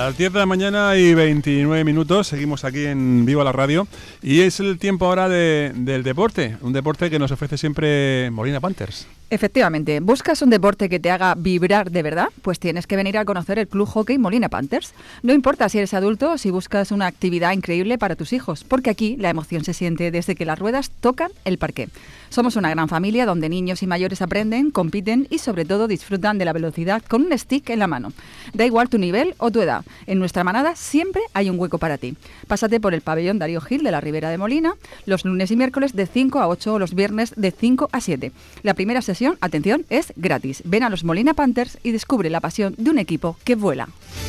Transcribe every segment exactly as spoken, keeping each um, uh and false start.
Las diez de la mañana y veintinueve minutos, seguimos aquí en Viva la Radio y es el tiempo ahora de, del deporte, un deporte que nos ofrece siempre Molina Panthers. Efectivamente, ¿buscas un deporte que te haga vibrar de verdad? Pues tienes que venir a conocer el Club Hockey Molina Panthers. No importa si eres adulto o si buscas una actividad increíble para tus hijos, porque aquí la emoción se siente desde que las ruedas tocan el parqué. Somos una gran familia donde niños y mayores aprenden, compiten y sobre todo disfrutan de la velocidad con un stick en la mano. Da igual tu nivel o tu edad, en nuestra manada siempre hay un hueco para ti. Pásate por el pabellón Darío Gil de la Ribera de Molina, los lunes y miércoles de cinco a ocho o los viernes de cinco a siete. La primera sesión, atención, es gratis. Ven a los Molina Panthers y descubre la pasión de un equipo que vuela.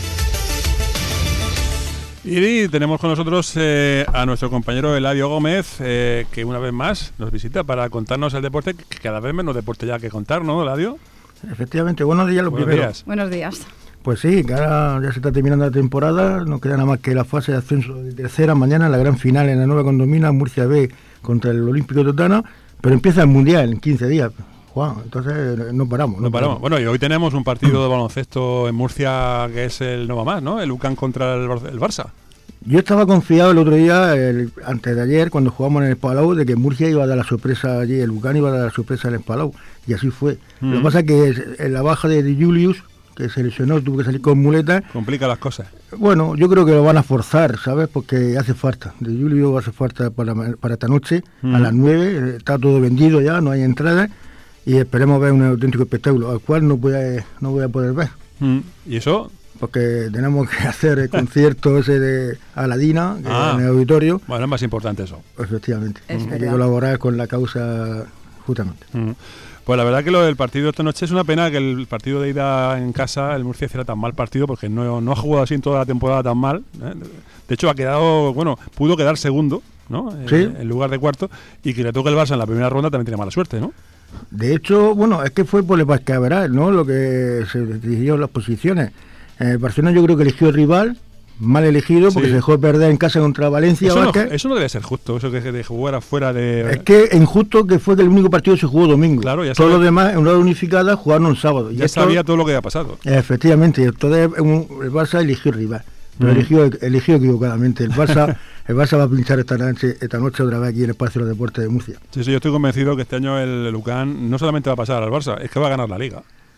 Y tenemos con nosotros eh, a nuestro compañero Eladio Gómez, eh, que una vez más nos visita para contarnos el deporte, que cada vez menos deporte ya que contar, ¿no, Eladio? Efectivamente, buenos días, lo Buenos primero. días. Buenos días. Pues sí, que ahora ya se está terminando la temporada, no queda nada más que la fase de ascenso de tercera, mañana la gran final en la nueva condomina, Murcia B contra el Olímpico Totana, pero empieza el Mundial en quince días. Juan, entonces no paramos. No, no paramos. paramos. Bueno, y hoy tenemos un partido de baloncesto en Murcia que es el no va más, ¿no? El U C A M contra el, el Barça. Yo estaba confiado el otro día, el, antes de ayer, cuando jugamos en el Palau, de que Murcia iba a dar la sorpresa allí, el U C A M iba a dar la sorpresa en el Palau, y así fue. Mm. Lo que pasa es que en la baja de, de Julius, que se lesionó, tuvo que salir con muletas. Complica las cosas. Bueno, yo creo que lo van a forzar, ¿sabes? Porque hace falta. De Julius hace falta para, para esta noche, mm. a las nueve, está todo vendido ya, no hay entrada. Y esperemos ver un auténtico espectáculo, al cual no voy a, no voy a poder ver. Mm. ¿Y eso? Porque tenemos que hacer el concierto ese de Aladina, que ah, en el auditorio. Bueno, es más importante eso. Efectivamente, es hay verdad. que colaborar con la causa justamente. Mm. Pues la verdad que lo del partido de esta noche es una pena que el partido de ida en casa, el Murcia hiciera tan mal partido, porque no, no ha jugado así en toda la temporada tan mal. ¿eh? De hecho, ha quedado, bueno, pudo quedar segundo, ¿no? Sí. En, en lugar de cuarto, y que le toque el Barça en la primera ronda también tiene mala suerte, ¿no? De hecho, bueno, es que fue por el Bascaveral, ¿no? Lo que se decidió en las posiciones. El Barcelona yo creo que eligió el rival, mal elegido, porque sí. se dejó perder en casa contra Valencia. Eso no, eso no debe ser justo, eso que de jugar afuera de... Es que injusto que fue que el único partido se jugó domingo. Claro, ya Todos sabe. los demás, en una unificada, jugaron un sábado. Ya esto, sabía todo lo que había pasado. Efectivamente, entonces el Barça eligió el rival. Pero mm. eligió, eligió equivocadamente. El Barça el Barça va a pinchar esta noche, esta noche otra vez aquí en el Palacio de los Deportes de Murcia. Sí, sí, yo estoy convencido que este año el, el U C A M no solamente va a pasar al Barça, es que va a ganar la Liga.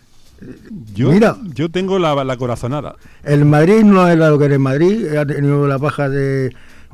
Yo, Mira, yo tengo la, la corazonada. El Madrid no era lo que era el Madrid, ha tenido la baja de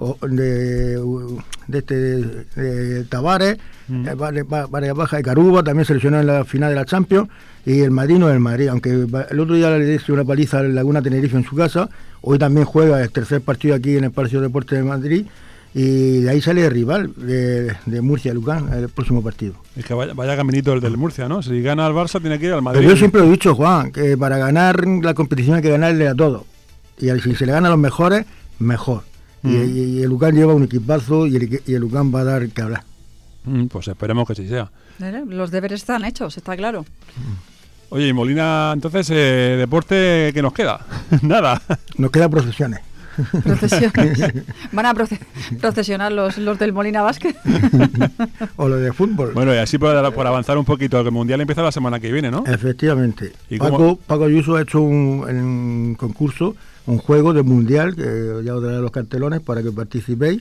de, de este de, de Tavares, mm. varias, varias bajas de Caruba, también se lesionó en la final de la Champions, y el Madrid no es el Madrid, aunque el otro día le dio una paliza al Laguna Tenerife en su casa, hoy también juega el tercer partido aquí en el Palacio de Deportes de Madrid, y de ahí sale el rival de, de Murcia, Lucán, el próximo partido. Es que vaya, vaya caminito el del Murcia, ¿no? Si gana el Barça tiene que ir al Madrid. Pero yo siempre lo he dicho, Juan, que para ganar la competición hay que ganarle a todos, y si se le gana a los mejores, mejor. Mm. Y, y, y el Lucán lleva un equipazo y el, y el Lucán va a dar que hablar. Mm, pues esperemos que sí sea. Los deberes están hechos, está claro. Oye, y Molina, entonces, eh, ¿deporte qué nos queda? Nada. Nos quedan procesiones. Procesiones. ¿Van a proce- procesionar los, los del Molina Basket? O lo de fútbol. Bueno, y así por, por avanzar un poquito, el Mundial empieza la semana que viene, ¿no? Efectivamente. ¿Y Paco, cómo? Paco Ayuso ha hecho un, un concurso, un juego de Mundial, que ya os daré los cartelones para que participéis.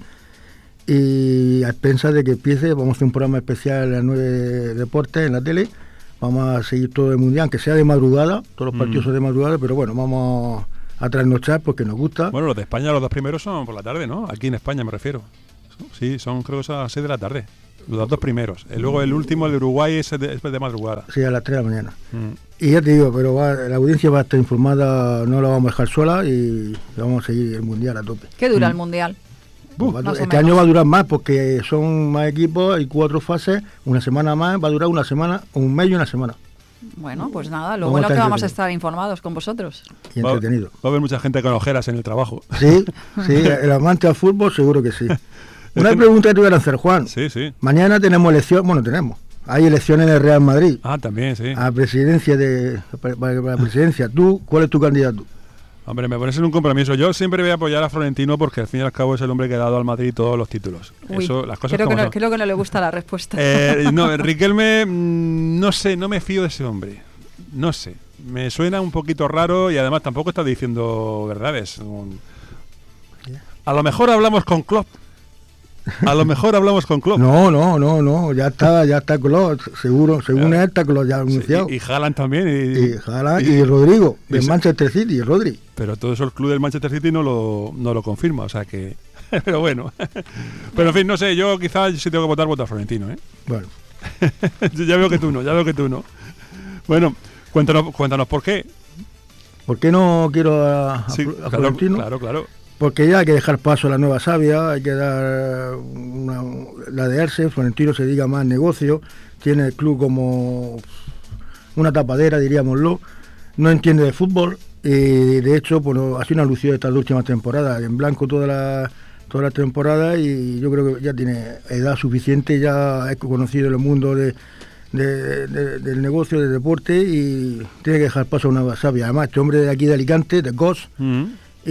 Y a expensas de que empiece, vamos a hacer un programa especial en las nueve Deportes en la tele. Vamos a seguir todo el Mundial, aunque sea de madrugada, todos los partidos mm. son de madrugada, pero bueno, vamos a trasnochar porque nos gusta. Bueno, los de España, los dos primeros son por la tarde, ¿no? Aquí en España me refiero. Sí, son creo que son a las seis de la tarde. Los dos primeros. Y luego el último, el de Uruguay, es de, es de madrugada. Sí, a las tres de la mañana. Mm. Y ya te digo, pero va, la audiencia va a estar informada, no la vamos a dejar sola y vamos a seguir el Mundial a tope. ¿Qué dura mm. el Mundial? Uh, va, este año va a durar más porque son más equipos, hay cuatro fases, una semana más, va a durar una semana, un mes y una semana. Bueno, pues nada, lo vamos bueno es que vamos a estar informados con vosotros. Y entretenido. Va, va a haber mucha gente con ojeras en el trabajo. Sí, sí, el amante al fútbol seguro que sí. Una pregunta que te voy a hacer, Juan. Sí, sí. Mañana tenemos elecciones, bueno, tenemos. Hay elecciones en el Real Madrid. Ah, también, sí. A presidencia de para, para la presidencia. ¿Tú cuál es tu candidato? Hombre, me pones en un compromiso. Yo siempre voy a apoyar a Florentino porque al fin y al cabo es el hombre que ha dado al Madrid todos los títulos. Uy, Eso, las cosas creo, como que no, son. creo que no le gusta la respuesta. Eh, no, Riquelme, mmm, no sé, no me fío de ese hombre. No sé. me suena un poquito raro y además tampoco estás diciendo verdades. A lo mejor hablamos con Klopp. A lo mejor hablamos con Klopp. No, no, no, no, ya está, ya está Klopp, seguro, según él está Klopp ya anunciado. Sí, y Haaland también. Y, y Haaland y, y Rodrigo, y del se, Manchester City, Rodri. Pero todo eso el club del Manchester City no lo, no lo confirma, o sea que... Pero bueno. Pero en fin, no sé, yo quizás si tengo que votar, voto a Florentino, ¿eh? Bueno. Ya veo que tú no, ya veo que tú no. Bueno, cuéntanos, cuéntanos por qué. ¿Por qué no quiero a, a, sí, a claro, Florentino? Claro, claro. Porque ya hay que dejar paso a la nueva savia, hay que dar una, ladearse. Florentino se dedica más al negocio, tiene el club como una tapadera, diríamoslo, no entiende de fútbol y de hecho bueno, ha sido una lucidez estas últimas temporadas, en blanco toda la, toda la temporada y yo creo que ya tiene edad suficiente, ya es conocido en el mundo de, de, de, del negocio, del deporte y tiene que dejar paso a una nueva savia. Además, este hombre de aquí de Alicante, de Gos, mm-hmm.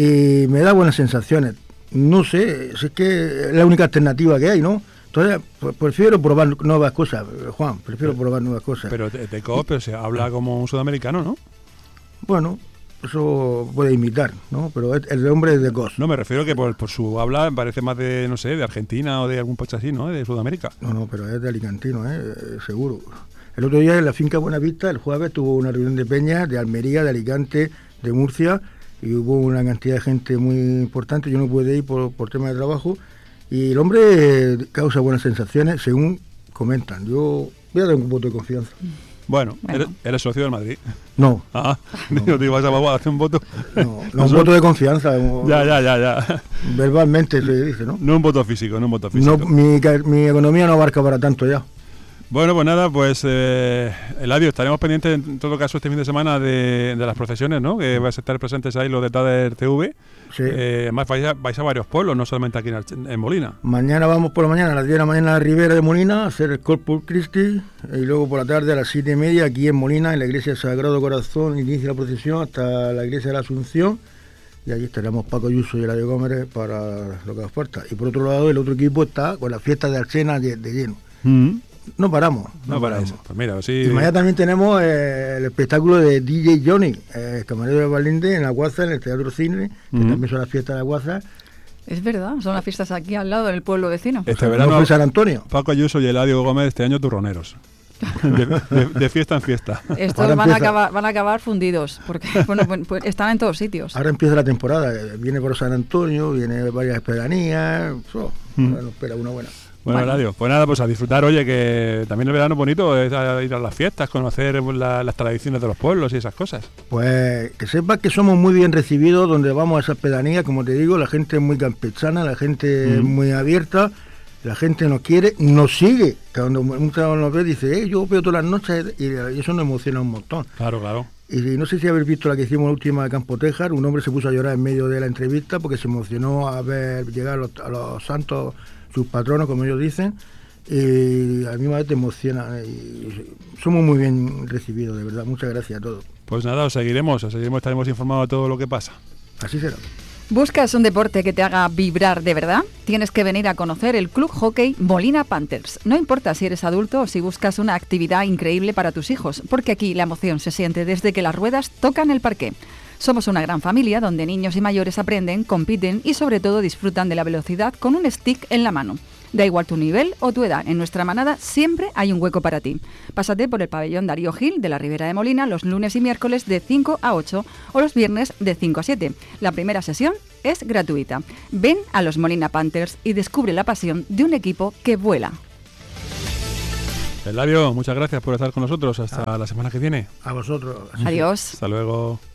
Y me da buenas sensaciones. No sé, es que es la única alternativa que hay, ¿no? Entonces, pues, prefiero probar nuevas cosas, Juan, prefiero pero, probar nuevas cosas. Pero de, de Cop, pero se habla como un sudamericano, ¿no? Bueno, eso puede imitar, ¿no? Pero es, el hombre es de Cos. No, me refiero que por, por su habla parece más de, no sé, de Argentina o de algún país así, ¿no? De Sudamérica. No, no, pero es de alicantino, ¿eh? Seguro. El otro día en la finca Buenavista, el jueves, tuvo una reunión de peñas de Almería, de Alicante, de Murcia, y hubo una cantidad de gente muy importante, yo no pude ir por, por tema de trabajo, y el hombre causa buenas sensaciones, según comentan. Yo voy a dar un voto de confianza. Bueno, bueno. Eres, eres socio del Madrid. No. Ah, no te ibas a hacer un voto. No, no un voto de confianza. Ya, ya, ya, ya. Verbalmente se dice, ¿no? No un voto físico, no un voto físico. No, mi, mi economía no abarca para tanto ya. Bueno, pues nada, pues eh, Eladio, estaremos pendientes en todo caso este fin de semana de, de las procesiones, ¿no? Que vais a estar presentes ahí los de Tader T V. Sí. Eh, además vais a, vais a varios pueblos, no solamente aquí en, en Molina. Mañana vamos por la mañana, a las diez de la mañana a la Ribera de Molina a hacer el Corpus Christi y luego por la tarde a las siete y media aquí en Molina, en la iglesia del Sagrado Corazón, inicia la procesión hasta la iglesia de la Asunción y allí estaremos Paco Ayuso y Eladio Gómez para lo que nos falta. Y por otro lado el otro equipo está con la fiesta de Arsena de, de lleno. Mm. No paramos. No, no para paramos. Eso. Pues mira, sí. Y mañana también tenemos eh, el espectáculo de D J Johnny, eh, camarero de Valinde, en Aguaza, en el Teatro Cine, que mm-hmm. también son las fiestas de Aguaza. Es verdad, son las fiestas aquí al lado, en el pueblo vecino. Este verano, no fue San Antonio. Paco Ayuso y Eladio Gómez este año turroneros. De, de, de fiesta en fiesta. Estos van a, acabar, van a acabar fundidos, porque bueno, pues, pues están en todos sitios. Ahora empieza la temporada, viene por San Antonio, viene varias pedanías, oh, mm. nos espera una buena. Bueno, bueno, Eladio, pues nada, pues a disfrutar, oye, que también el verano bonito es a ir a las fiestas, conocer la, las tradiciones de los pueblos y esas cosas. Pues que sepas que somos muy bien recibidos donde vamos a esas pedanías, como te digo, la gente es muy campechana, la gente es mm. muy abierta, la gente nos quiere, nos sigue, que cuando muchas veces nos ve dice, eh, yo veo todas las noches y eso nos emociona un montón. Claro, claro. Y no sé si habéis visto la que hicimos la última de Campo Tejar, un hombre se puso a llorar en medio de la entrevista porque se emocionó a ver llegar a los, a los santos, sus patronos, como ellos dicen, y a mí me te emociona. Y somos muy bien recibidos, de verdad. Muchas gracias a todos. Pues nada, os seguiremos, os seguiremos, estaremos informados de todo lo que pasa. Así será. ¿Buscas un deporte que te haga vibrar de verdad? Tienes que venir a conocer el Club Hockey Molina Panthers. No importa si eres adulto o si buscas una actividad increíble para tus hijos, porque aquí la emoción se siente desde que las ruedas tocan el parqué. Somos una gran familia donde niños y mayores aprenden, compiten y sobre todo disfrutan de la velocidad con un stick en la mano. Da igual tu nivel o tu edad, en nuestra manada siempre hay un hueco para ti. Pásate por el pabellón Darío Gil de la Ribera de Molina los lunes y miércoles de cinco a ocho o los viernes de cinco a siete. La primera sesión es gratuita. Ven a los Molina Panthers y descubre la pasión de un equipo que vuela. Eladio, muchas gracias por estar con nosotros. Hasta ah. la semana que viene. A vosotros. Adiós. Hasta luego.